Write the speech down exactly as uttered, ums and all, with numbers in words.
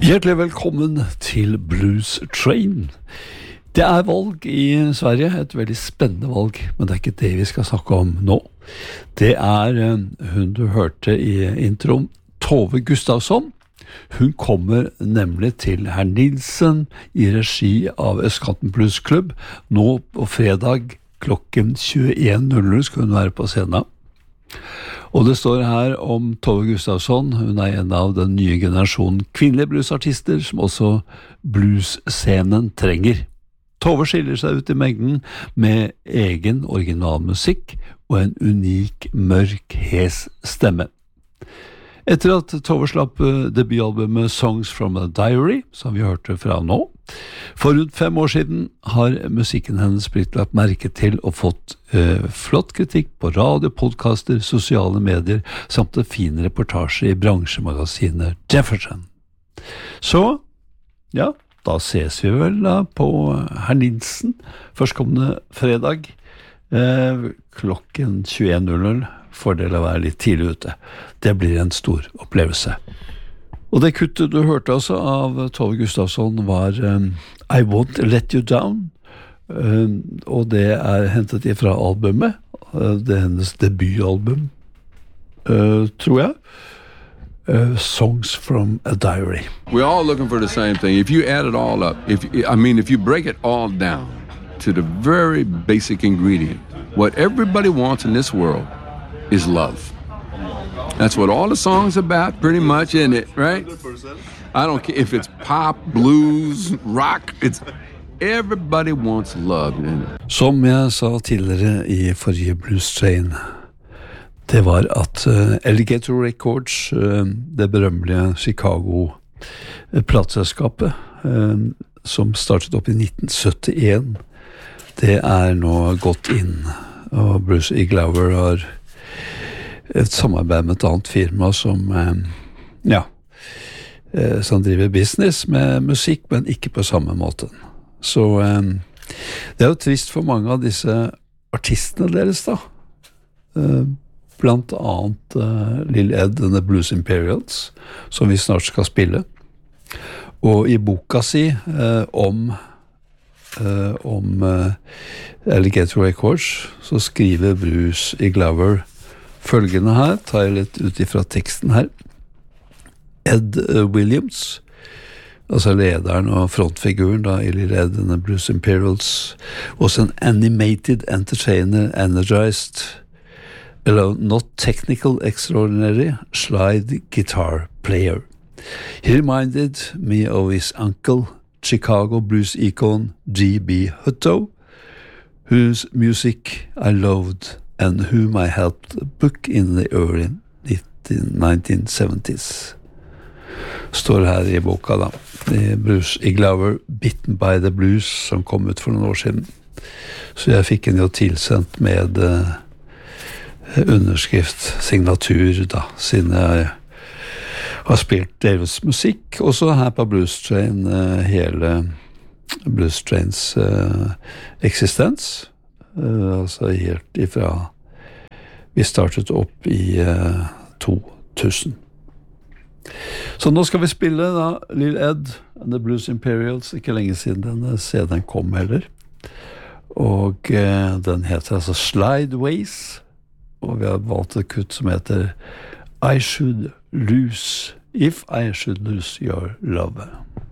Hjertelig velkommen til Blues Train. Det er valg i Sverige, et veldig spennende valg, men det er ikke det vi skal snakke om nå. Det er hun du hørte i introen, Tove Gustafsson. Hun kommer nemlig til Herr Nilsen i regi av Østkanten Blues Klubb. Nå på fredag klokken tjueen null null skal hun være på scenen. Og det står her om Tove Gustafsson. Hun er en av den nye generasjonen kvinnelige bluesartister som også bluesscenen trenger. Tove skiller seg ut i mengden med egen originalmusikk og en unik, mørk, hes stemme. Etter at Tove slapp debutalbumet Songs from a Diary, som vi hørte fra nå, for rundt fem år siden har musikken hennes blitt lagt merke til og fått øh, flott kritikk på radio, podcaster, sosiale medier, samt en fin reportasje i bransjemagasinet Jefferson. Så, ja, da ses vi vel da på Herr Nilsen førstkommende fredag øh, klokken tjueen null null. Fordel å være litt tidlig ute. Det blir en stor opplevelse. Og det kuttet du hørte også av Tove Gustafsson var um, I Won't Let You Down, um, og det er hentet ifra albumet. Uh, det er hennes debutalbum, uh, tror jeg. Uh, Songs from a Diary. We're all looking for the same thing. If you add it all up, if I mean, if you break it all down to the very basic ingredient, what everybody wants in this world is love. That's what all the songs about, pretty much, isn't it, right? I don't care if it's pop, blues, rock, it's everybody wants love, isn't it? Som jeg sa tidligere i forrige Blues Train, det var at uh, Alligator Records, uh, det berømmelige Chicago-plateselskapet, uh, som startet opp i nitten syttien, det er nå gått inn, og Bruce E. Glover har et samarbeid med et annet firma som, eh, ja, eh, som driver business med musikk, men ikke på samme måte. Så eh, det er jo trist for mange av disse artistene deres da. Eh, blant annet eh, Lil Ed and the Blues Imperials, som vi snart skal spille. Og i boka si eh, om, eh, om eh, Alligator Records, så skriver Bruce E. Glover følgende her, tar jeg litt ut ifra teksten her. Ed Williams, altså lederen og frontfiguren da, i Lil Ed and the Blues Imperials, was an animated entertainer, energized, although not technical, extraordinary, slide guitar player. He reminded me of his uncle, Chicago blues icon G B Hutto, whose music I loved and whom I helped book in the early nineteen seventies. Står her i boka da. I Bruce E. Glover, Bitten by the Blues, som kom ut for noen år siden. Så jeg fikk en jo tilsendt med uh, underskrift, signatur da, siden jeg har spilt deres musikk. Og så her på Blues Train, uh, hele Blues Trains uh, eksistens. Uh, altså helt ifra vi startet opp i uh, to tusen. Så nå skal vi spille da Lil Ed and the Blues Imperials, ikke lenge siden denne C D-en kom heller. Og uh, den heter altså Slideways, og vi har valgt et kutt som heter I Should Lose, If I Should Lose Your Love.